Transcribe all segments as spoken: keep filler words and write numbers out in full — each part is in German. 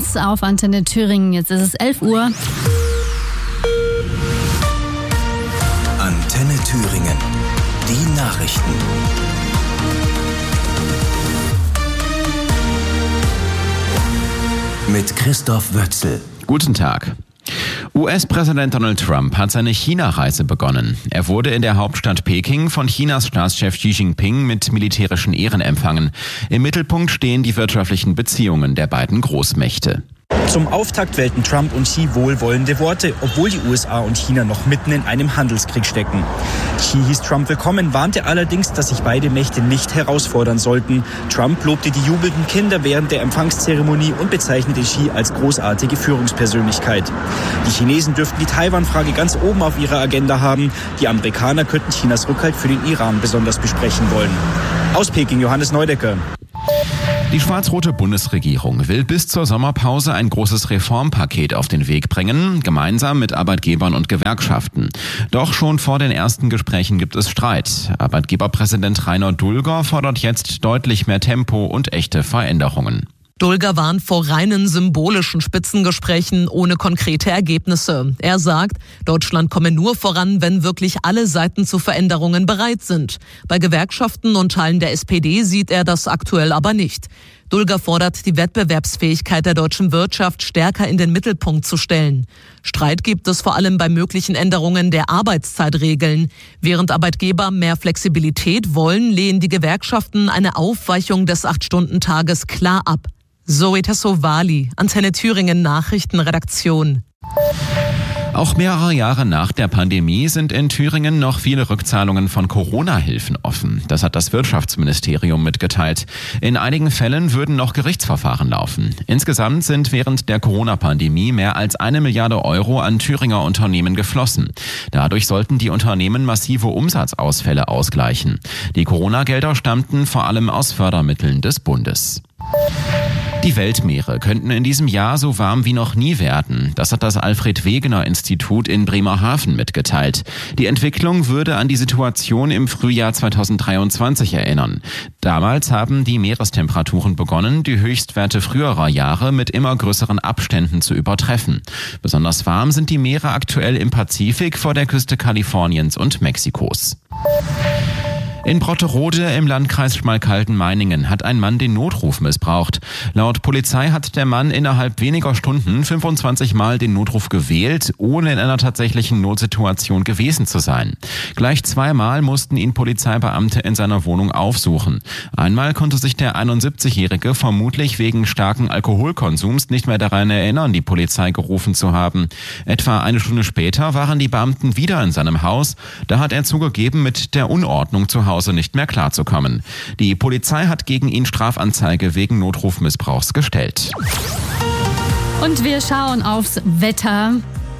eins auf Antenne Thüringen. Jetzt ist es elf Uhr. Antenne Thüringen. Die Nachrichten. Mit Christoph Wötzel. Guten Tag. U S-Präsident Donald Trump hat seine China-Reise begonnen. Er wurde in der Hauptstadt Peking von Chinas Staatschef Xi Jinping mit militärischen Ehren empfangen. Im Mittelpunkt stehen die wirtschaftlichen Beziehungen der beiden Großmächte. Zum Auftakt wählten Trump und Xi wohlwollende Worte, obwohl die U S A und China noch mitten in einem Handelskrieg stecken. Xi hieß Trump willkommen, warnte allerdings, dass sich beide Mächte nicht herausfordern sollten. Trump lobte die jubelnden Kinder während der Empfangszeremonie und bezeichnete Xi als großartige Führungspersönlichkeit. Die Chinesen dürften die Taiwan-Frage ganz oben auf ihrer Agenda haben. Die Amerikaner könnten Chinas Rückhalt für den Iran besonders besprechen wollen. Aus Peking, Johannes Neudecker. Die schwarz-rote Bundesregierung will bis zur Sommerpause ein großes Reformpaket auf den Weg bringen, gemeinsam mit Arbeitgebern und Gewerkschaften. Doch schon vor den ersten Gesprächen gibt es Streit. Arbeitgeberpräsident Rainer Dulger fordert jetzt deutlich mehr Tempo und echte Veränderungen. Dulger warnt vor reinen symbolischen Spitzengesprächen ohne konkrete Ergebnisse. Er sagt, Deutschland komme nur voran, wenn wirklich alle Seiten zu Veränderungen bereit sind. Bei Gewerkschaften und Teilen der S P D sieht er das aktuell aber nicht. Dulger fordert, die Wettbewerbsfähigkeit der deutschen Wirtschaft stärker in den Mittelpunkt zu stellen. Streit gibt es vor allem bei möglichen Änderungen der Arbeitszeitregeln. Während Arbeitgeber mehr Flexibilität wollen, lehnen die Gewerkschaften eine Aufweichung des acht-Stunden-Tages klar ab. Zoe Tassovali, Antenne Thüringen Nachrichtenredaktion. Auch mehrere Jahre nach der Pandemie sind in Thüringen noch viele Rückzahlungen von Corona-Hilfen offen. Das hat das Wirtschaftsministerium mitgeteilt. In einigen Fällen würden noch Gerichtsverfahren laufen. Insgesamt sind während der Corona-Pandemie mehr als eine Milliarde Euro an Thüringer Unternehmen geflossen. Dadurch sollten die Unternehmen massive Umsatzausfälle ausgleichen. Die Corona-Gelder stammten vor allem aus Fördermitteln des Bundes. Die Weltmeere könnten in diesem Jahr so warm wie noch nie werden. Das hat das Alfred-Wegener-Institut in Bremerhaven mitgeteilt. Die Entwicklung würde an die Situation im Frühjahr zweitausenddreiundzwanzig erinnern. Damals haben die Meerestemperaturen begonnen, die Höchstwerte früherer Jahre mit immer größeren Abständen zu übertreffen. Besonders warm sind die Meere aktuell im Pazifik vor der Küste Kaliforniens und Mexikos. In Brotterode im Landkreis Schmalkalden-Meiningen hat ein Mann den Notruf missbraucht. Laut Polizei hat der Mann innerhalb weniger Stunden fünfundzwanzig Mal den Notruf gewählt, ohne in einer tatsächlichen Notsituation gewesen zu sein. Gleich zweimal mussten ihn Polizeibeamte in seiner Wohnung aufsuchen. Einmal konnte sich der einundsiebzigjährige vermutlich wegen starken Alkoholkonsums nicht mehr daran erinnern, die Polizei gerufen zu haben. Etwa eine Stunde später waren die Beamten wieder in seinem Haus. Da hat er zugegeben, mit der Unordnung zu Hause nicht mehr klarzukommen. Die Polizei hat gegen ihn Strafanzeige wegen Notrufmissbrauchs gestellt. Und wir schauen aufs Wetter.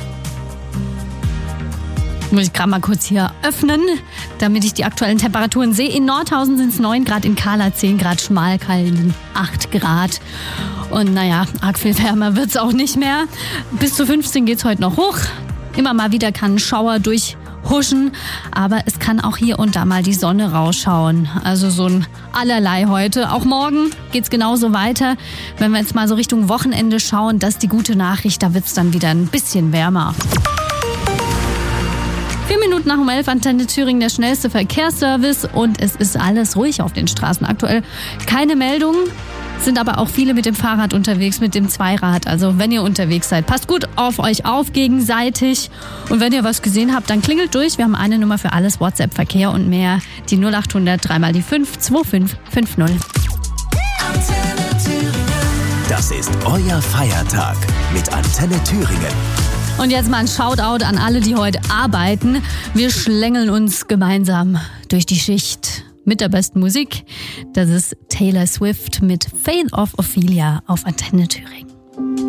Muss ich gerade mal kurz hier öffnen, damit ich die aktuellen Temperaturen sehe. In Nordhausen sind es neun Grad, in Kahla zehn Grad, Schmalkalden acht Grad. Und naja, arg viel wärmer wird es auch nicht mehr. Bis zu fünfzehn geht es heute noch hoch. Immer mal wieder kann ein Schauer durchhuschen, aber es kann auch hier und da mal die Sonne rausschauen. Also so ein allerlei heute. Auch morgen geht's genauso weiter. Wenn wir jetzt mal so Richtung Wochenende schauen, das ist die gute Nachricht, da wird's dann wieder ein bisschen wärmer. Vier Minuten nach um elf, Antenne Thüringen, der schnellste Verkehrsservice, und es ist alles ruhig auf den Straßen. Aktuell keine Meldungen, sind aber auch viele mit dem Fahrrad unterwegs, mit dem Zweirad. Also wenn ihr unterwegs seid, passt gut auf euch auf gegenseitig. Und wenn ihr was gesehen habt, dann klingelt durch. Wir haben eine Nummer für alles, WhatsApp, Verkehr und mehr. Die null acht hundert drei mal die fünf zwei fünf fünf null. Das ist euer Feiertag mit Antenne Thüringen. Und jetzt mal ein Shoutout an alle, die heute arbeiten. Wir schlängeln uns gemeinsam durch die Schicht mit der besten Musik. Das ist Taylor Swift mit Faith of Ophelia auf Antenne Thüringen.